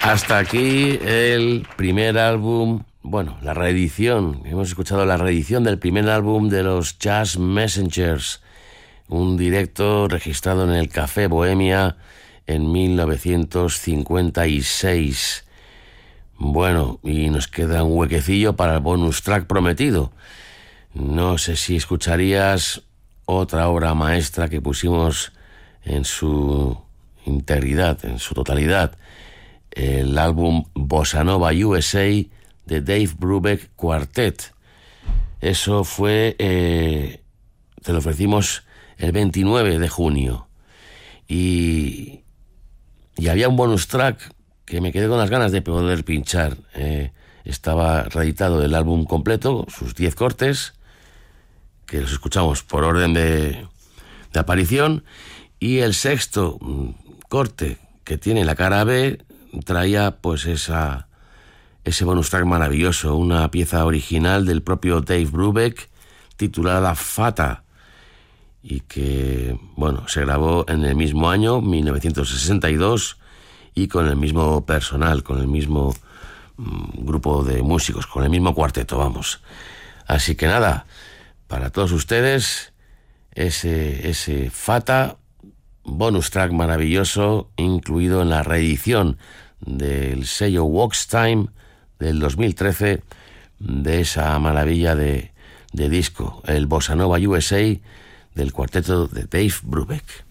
Hasta aquí el primer álbum, bueno, la reedición. Hemos escuchado la reedición del primer álbum de los Jazz Messengers, un directo registrado en el Café Bohemia en 1956. Bueno, y nos queda un huequecillo para el bonus track prometido. No sé si escucharías otra obra maestra que pusimos en su integridad, en su totalidad, el álbum Bossa Nova USA de Dave Brubeck Quartet. Eso fue, te lo ofrecimos el 29 de junio. Y había un bonus track que me quedé con las ganas de poder pinchar. Estaba reeditado el álbum completo, sus 10 cortes, que los escuchamos por orden de aparición, y el sexto corte, que tiene la cara B, traía pues ese bonus track maravilloso, una pieza original del propio Dave Brubeck titulada Fata, y que, bueno, se grabó en el mismo año, 1962, y con el mismo personal, con el mismo grupo de músicos, con el mismo cuarteto, vamos. Así que nada, para todos ustedes, ese Fata, bonus track maravilloso, incluido en la reedición del sello Wax Time del 2013, de esa maravilla de disco, el Bossa Nova USA del cuarteto de Dave Brubeck.